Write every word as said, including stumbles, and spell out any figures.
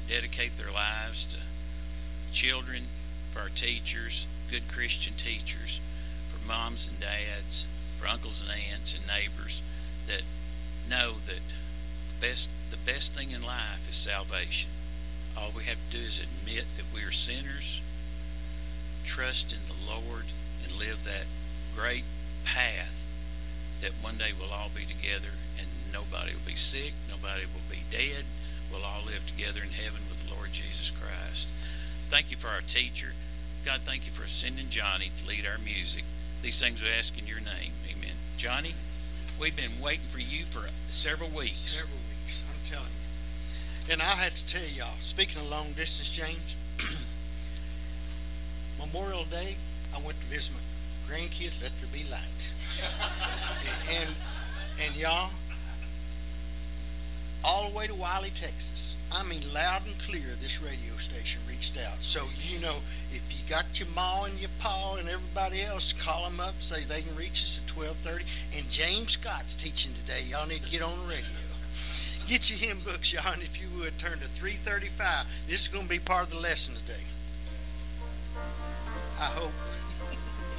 dedicate their lives to children, for our teachers, good Christian teachers, for moms and dads, for uncles and aunts and neighbors that know that the best the best thing in life is salvation. All we have to do is admit that we are sinners, trust in the Lord, and live that great path that one day we'll all be together and nobody will be sick, nobody will be dead. We'll all live together in heaven with the Lord Jesus Christ. Thank you for our teacher. God, thank you for sending Johnny to lead our music. These things we ask in your name. Amen. Johnny, we've been waiting for you for several weeks. Several weeks, I'm telling you. And I had to tell y'all, speaking of long distance, James, Memorial Day, I went to visit my grandkids, let there be light. and, and y'all, all the way to Wiley, Texas. I mean, loud and clear, this radio station reached out. So, you know, if you got your ma and your pa and everybody else, call them up, say they can reach us at twelve thirty. And James Scott's teaching today. Y'all need to get on the radio. Get your hymn books, y'all, and if you would, turn to three thirty-five. This is going to be part of the lesson today. I hope.